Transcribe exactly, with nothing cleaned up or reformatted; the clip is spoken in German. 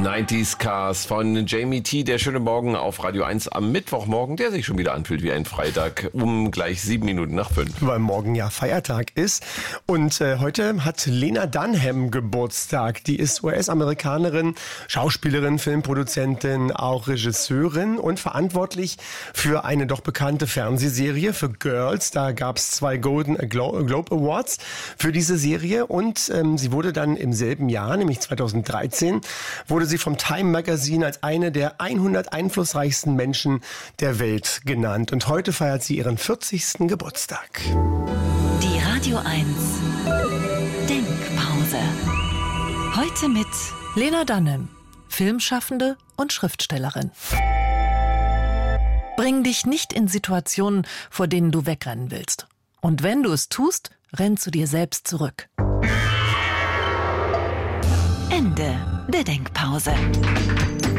neunziger Cars von Jamie T. Der schöne Morgen auf Radio eins am Mittwochmorgen, der sich schon wieder anfühlt wie ein Freitag, um gleich sieben Minuten nach fünf. Weil morgen ja Feiertag ist. Und äh, heute hat Lena Dunham Geburtstag. Die ist U S-Amerikanerin, Schauspielerin, Filmproduzentin, auch Regisseurin und verantwortlich für eine doch bekannte Fernsehserie, für Girls. Da gab es zwei Golden Glo- Globe Awards für diese Serie. Und ähm, sie wurde dann im selben Jahr, nämlich zweitausenddreizehn, wurde sie vom Time Magazine als eine der hundert einflussreichsten Menschen der Welt genannt. Und heute feiert sie ihren vierzigsten Geburtstag. Die Radio eins Denkpause. Heute mit Lena Dunham, Filmschaffende und Schriftstellerin. Bring dich nicht in Situationen, vor denen du wegrennen willst. Und wenn du es tust, renn zu dir selbst zurück. Ende der Denkpause.